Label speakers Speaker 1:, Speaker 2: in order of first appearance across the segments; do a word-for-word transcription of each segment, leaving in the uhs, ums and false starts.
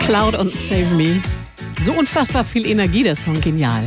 Speaker 1: Cloud und Save Me. So unfassbar viel Energie, der Song, genial.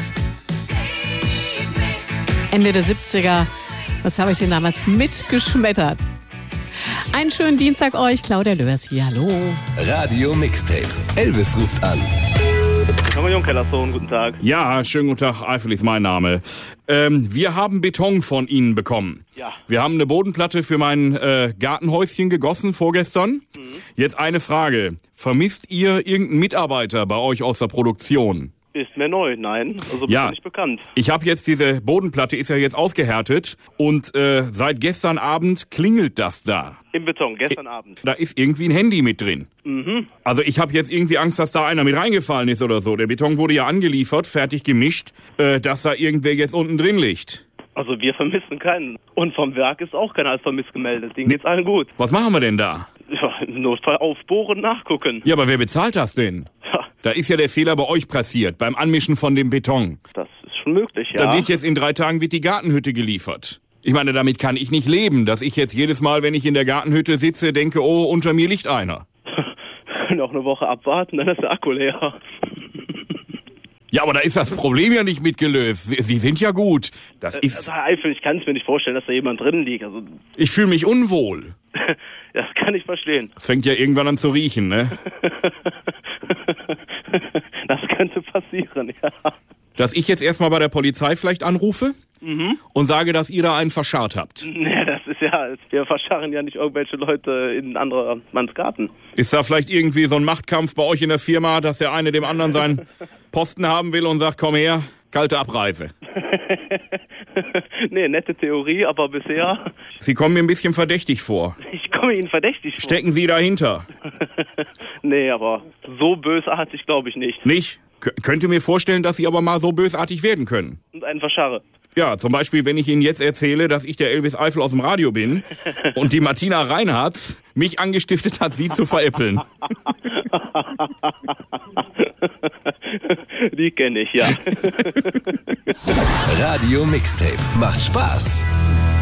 Speaker 1: Ende der siebziger, das habe ich den damals mitgeschmettert. Einen schönen Dienstag euch, Claudia Löers hier, hallo.
Speaker 2: Radio Mixtape, Elvis ruft an.
Speaker 3: Thomas Jungkellersohn, guten Tag.
Speaker 4: Ja, schönen guten Tag, Eifel ist mein Name. Ähm, wir haben Beton von Ihnen bekommen.
Speaker 3: Ja.
Speaker 4: Wir haben eine Bodenplatte für mein äh, Gartenhäuschen gegossen vorgestern. Mhm. Jetzt eine Frage. Vermisst ihr irgendeinen Mitarbeiter bei euch aus der Produktion?
Speaker 3: Ist mir neu, nein. Also bin
Speaker 4: Ja.
Speaker 3: ich nicht bekannt.
Speaker 4: Ich habe jetzt diese Bodenplatte, ist ja jetzt ausgehärtet und äh, seit gestern Abend klingelt das da.
Speaker 3: Im Beton, gestern Abend.
Speaker 4: Da ist irgendwie ein Handy mit drin.
Speaker 3: Mhm.
Speaker 4: Also ich habe jetzt irgendwie Angst, dass da einer mit reingefallen ist oder so. Der Beton wurde ja angeliefert, fertig gemischt, äh, dass da irgendwer jetzt unten drin liegt.
Speaker 3: Also wir vermissen keinen. Und vom Werk ist auch keiner als vermisst gemeldet. Denen geht's allen gut.
Speaker 4: Was machen wir denn da?
Speaker 3: Ja, im Notfall aufbohren, nachgucken.
Speaker 4: Ja, aber wer bezahlt das denn?
Speaker 3: Ja,
Speaker 4: Da ist ja der Fehler bei euch passiert, beim Anmischen von dem Beton.
Speaker 3: das ist schon möglich, ja.
Speaker 4: Da wird jetzt in drei Tagen wird die Gartenhütte geliefert. Ich meine, damit kann ich nicht leben, dass ich jetzt jedes Mal, wenn ich in der Gartenhütte sitze, denke, oh, unter mir liegt einer.
Speaker 3: Wir können auch eine Woche abwarten, dann ist der Akku leer.
Speaker 4: Ja, aber da ist das Problem ja nicht mitgelöst. Sie, Sie sind ja gut. Das
Speaker 3: Also
Speaker 4: ist.
Speaker 3: Herr Eifel, ich kann es mir nicht vorstellen, dass da jemand drin liegt. Also,
Speaker 4: Ich fühle mich unwohl.
Speaker 3: das kann ich verstehen.
Speaker 4: Es fängt ja irgendwann an zu riechen, ne?
Speaker 3: Das könnte passieren, ja.
Speaker 4: Dass ich jetzt erstmal bei der Polizei vielleicht anrufe
Speaker 3: Mhm.
Speaker 4: und sage, dass ihr da einen verscharrt habt.
Speaker 3: Nee, das ist ja, wir verscharren ja nicht irgendwelche Leute in andere Manns Garten.
Speaker 4: Ist da vielleicht irgendwie so ein Machtkampf bei euch in der Firma, dass der eine dem anderen seinen Posten haben will und sagt, komm her, kalte Abreise?
Speaker 3: Nee, nette Theorie, aber bisher,
Speaker 4: Sie kommen mir ein bisschen verdächtig vor.
Speaker 3: ich komme Ihnen verdächtig vor.
Speaker 4: Stecken Sie dahinter?
Speaker 3: Nee, aber so bösartig glaube ich nicht.
Speaker 4: Nicht? K- könnt ihr mir vorstellen, dass Sie aber mal so bösartig werden können?
Speaker 3: Und einen verscharre.
Speaker 4: Ja, zum Beispiel, wenn ich Ihnen jetzt erzähle, dass ich der Elvis Eifel aus dem Radio bin und die Martina Reinhardt mich angestiftet hat, Sie zu veräppeln.
Speaker 3: Die kenne ich, ja.
Speaker 2: Radio Mixtape, macht Spaß.